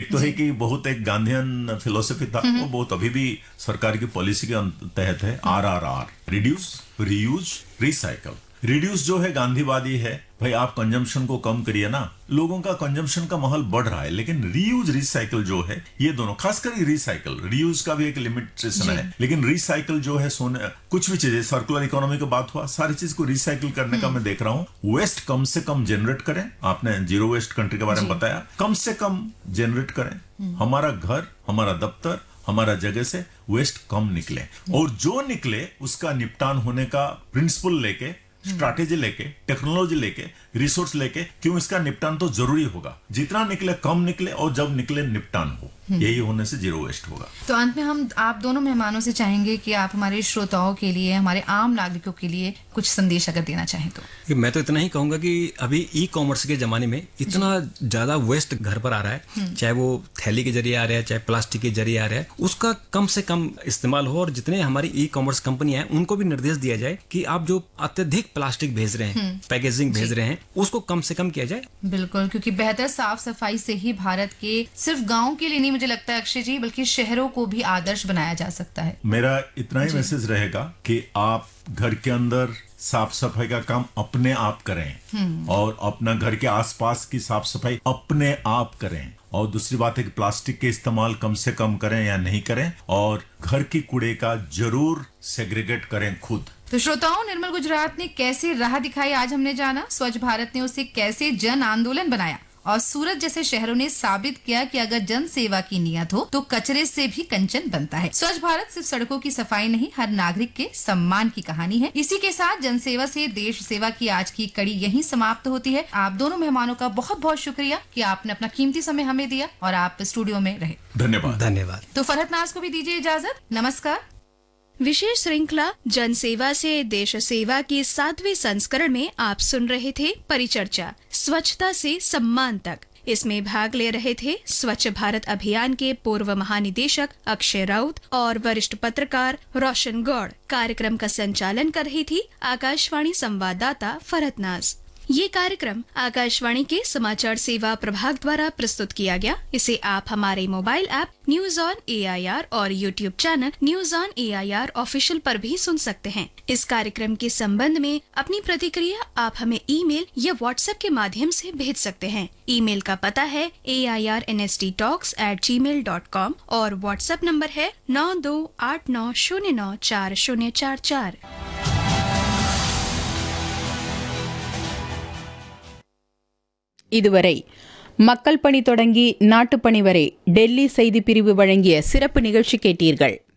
एक तो है कि बहुत एक गांधीयन फिलोसफी था, वो बहुत अभी भी सरकार की पॉलिसी के तहत है, RRR, reduce, reuse, recycle. Reduce जो है गांधीवादी है, भाई आप कंजम्पशन को कम करिए ना, लोगों का कंजम्पशन का माहौल बढ़ रहा है। लेकिन रीयूज रिसाइकल जो है, ये दोनों, खासकर रिसाइकल, रीयूज का भी एक लिमिटेशन है, लेकिन रिसाइकल जो है, सोने कुछ भी चीजें, सर्कुलर इकोनॉमी की बात हुआ, सारी चीज को रिसाइकिल करने का मैं देख रहा हूँ। वेस्ट कम से कम जनरेट करें, आपने जीरो वेस्ट कंट्री के बारे में बताया, कम से कम जनरेट करें। हमारा घर, हमारा दफ्तर, हमारा जगह से वेस्ट कम निकले, और जो निकले उसका निपटान होने का प्रिंसिपल लेके, स्ट्रैटेजी लेके, टेक्नोलॉजी लेके, रिसोर्स लेके, क्यों इसका निपटान तो जरूरी होगा। जितना निकले कम निकले, और जब निकले निपटान हो, यही होने से जीरो वेस्ट होगा। तो अंत में हम आप दोनों मेहमानों से चाहेंगे कि आप हमारे श्रोताओं के लिए, हमारे आम नागरिकों के लिए कुछ संदेश अगर देना चाहें तो। मैं तो इतना ही कहूंगा कि अभी ई-कॉमर्स के जमाने में इतना ज्यादा वेस्ट घर पर आ रहा है, चाहे वो थैली के जरिए आ रहा है, चाहे प्लास्टिक के जरिए आ रहा है, उसका कम से कम इस्तेमाल हो। और जितने हमारी ई-कॉमर्स कंपनियां हैं, उनको भी निर्देश दिया जाए कि आप जो अत्यधिक प्लास्टिक भेज रहे हैं, पैकेजिंग भेज रहे हैं, उसको कम से कम किया जाए। बिल्कुल, क्योंकि बेहतर साफ सफाई से ही भारत के सिर्फ गाँव के लिए नहीं, मुझे लगता है अक्षय जी, बल्कि शहरों को भी आदर्श बनाया जा सकता है। मेरा इतना ही मैसेज रहेगा कि आप घर के अंदर साफ सफाई का काम अपने आप करें, और अपना घर के आसपास की साफ सफाई अपने आप करें। और दूसरी बात है कि प्लास्टिक के इस्तेमाल कम से कम करें या नहीं करें, और घर की कूड़े का जरूर सेग्रीगेट करें खुद। तो श्रोताओं, निर्मल गुजरात ने कैसे राह दिखाई आज हमने जाना, स्वच्छ भारत ने उसे कैसे जन आंदोलन बनाया, और सूरत जैसे शहरों ने साबित किया कि अगर जन सेवा की नियत हो तो कचरे से भी कंचन बनता है। स्वच्छ भारत सिर्फ सड़कों की सफाई नहीं, हर नागरिक के सम्मान की कहानी है। इसी के साथ जन सेवा से देश सेवा की आज की कड़ी यहीं समाप्त होती है। आप दोनों मेहमानों का बहुत बहुत शुक्रिया कि आपने अपना कीमती समय हमें दिया और आप स्टूडियो में रहे। धन्यवाद। धन्यवाद। तो फरहत नाज को भी दीजिए इजाजत। नमस्कार। विशेष श्रृंखला जन सेवा से देश सेवा के 7वें संस्करण में आप सुन रहे थे परिचर्चा, स्वच्छता से सम्मान तक। इसमें भाग ले रहे थे स्वच्छ भारत अभियान के पूर्व महानिदेशक अक्षय राउत और वरिष्ठ पत्रकार रोशन गौड़। कार्यक्रम का संचालन कर रही थी आकाशवाणी संवाददाता फरहत नाज। ये कार्यक्रम आकाशवाणी के समाचार सेवा प्रभाग द्वारा प्रस्तुत किया गया। इसे आप हमारे mobile app news on AIR और YouTube channel news on AIR official पर भी सुन सकते हैं। इस कार्यक्रम के संबंध में अपनी प्रतिक्रिया आप हमें ईमेल या व्हाट्सएप के माध्यम से भेज सकते हैं। ईमेल का पता है airnsttalks@gmail.com और व्हाट्सएप नंबर है 9289094044। இதுவரை மக்கள் பணி தொடங்கி நாட்டுப்பணி வரை டெல்லி செய்தி பிரிவு வழங்கிய சிறப்பு நிகழ்ச்சி கேட்டீர்கள்.